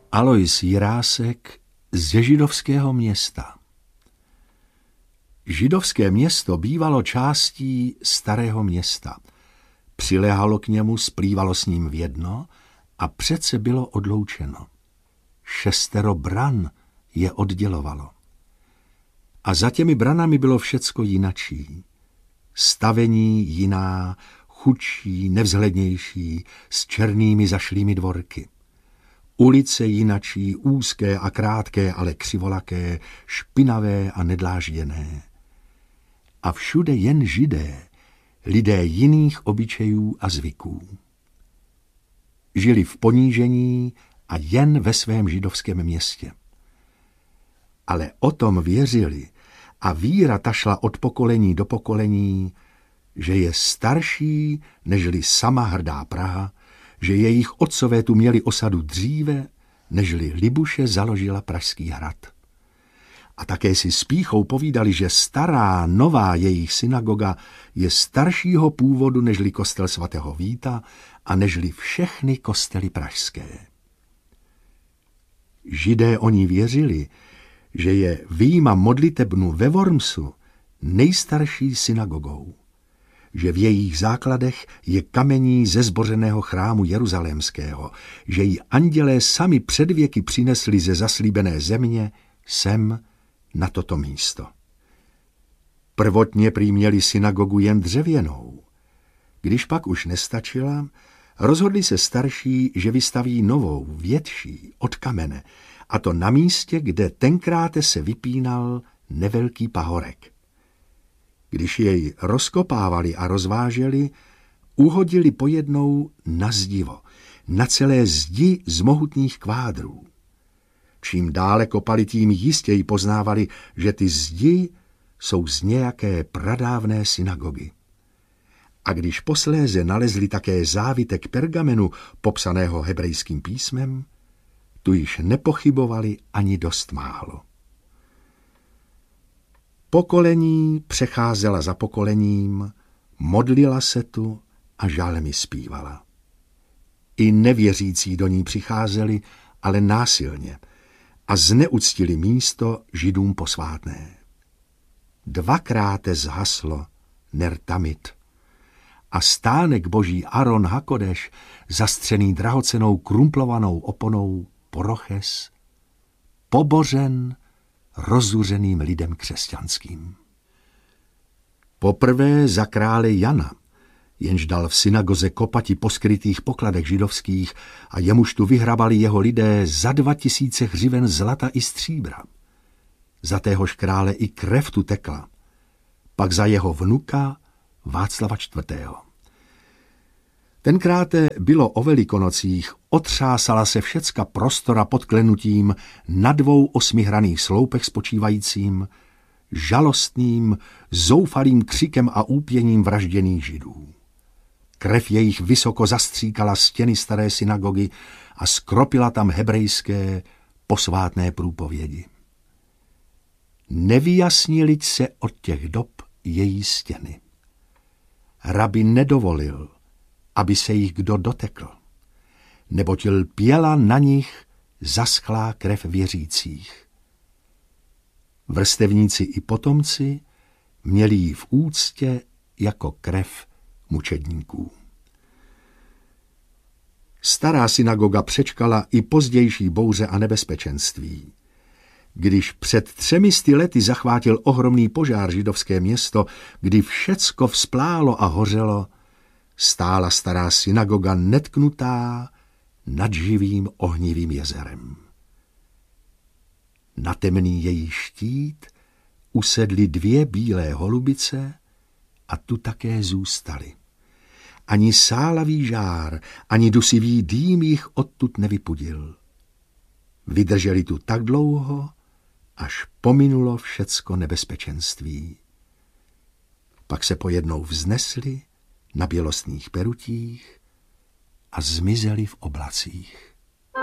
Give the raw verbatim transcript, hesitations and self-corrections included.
Alois Jirásek ze Židovského města. Židovské město bývalo částí Starého města. Přiléhalo k němu, splývalo s ním v jedno a přece bylo odloučeno. Šestero bran je oddělovalo. A za těmi branami bylo všecko jinačí. Stavení jiná, chudší, nevzhlednější, s černými zašlými dvorky. Ulice jinačí, úzké a krátké, ale křivolaké, špinavé a nedlážděné. A všude jen Židé, lidé jiných obyčejů a zvyků. Žili v ponížení a jen ve svém židovském městě. Ale o tom věřili a víra ta šla od pokolení do pokolení, že je starší nežli sama hrdá Praha, že jejich otcové tu měli osadu dříve, nežli Libuše založila Pražský hrad. A také si s pýchou povídali, že stará, nová jejich synagoga je staršího původu nežli kostel svatého Víta a nežli všechny kostely pražské. Židé o ní věřili, že je vyjma modlitebnu ve Wormsu nejstarší synagogou, že v jejich základech je kamení ze zbořeného chrámu jeruzalémského, že ji andělé sami před věky přinesli ze zaslíbené země sem na toto místo. Prvotně prý měli synagogu jen dřevěnou. Když pak už nestačila, rozhodli se starší, že vystaví novou, větší, od kamene, a to na místě, kde tenkrát se vypínal nevelký pahorek. Když jej rozkopávali a rozváželi, uhodili pojednou na zdivo, na celé zdi z mohutných kvádrů. Čím dále kopali, tím jistěji poznávali, že ty zdi jsou z nějaké pradávné synagogy. A když posléze nalezli také závitek pergamenu popsaného hebrejským písmem, tu již nepochybovali ani dost málo. Pokolení přecházela za pokolením, modlila se tu a žálmy zpívala. I nevěřící do ní přicházeli, ale násilně, a zneuctili místo Židům posvátné. Dvakrát zhaslo ner tamid a stánek boží Aron Hakodeš, zastřený drahocenou krumplovanou oponou Poroches, pobořen rozuřeným lidem křesťanským. Poprvé za krále Jana, jenž dal v synagoze kopati po skrytých pokladech židovských a jemuž tu vyhrabali jeho lidé za dva tisíce hřiven zlata i stříbra. Za téhož krále i krev tu tekla, pak za jeho vnuka Václava čtvrtého. Tenkrát bylo o Velikonocích, otřásala se všecka prostora pod klenutím na dvou osmihraných sloupech spočívajícím, žalostným, zoufalým křikem a úpěním vražděných Židů. Krev jejich vysoko zastříkala stěny staré synagogy a skropila tam hebrejské posvátné průpovědi. Nevyjasnili se od těch dob její stěny. Rabi nedovolil, aby se jich kdo dotekl, neboť lpěla na nich zaschlá krev věřících. Vrstevníci i potomci měli ji v úctě jako krev mučedníků. Stará synagoga přečkala i pozdější bouře a nebezpečenství. Když před třemi sty lety zachvátil ohromný požár židovské město, kdy všecko vzplálo a hořelo, stála stará synagoga netknutá nad živým ohnivým jezerem. Na temný její štít usedly dvě bílé holubice a tu také zůstaly. Ani sálavý žár, ani dusivý dým jich odtud nevypudil. Vydrželi tu tak dlouho, až pominulo všecko nebezpečenství. Pak se pojednou vznesli na bělostných perutích a zmizeli v oblacích.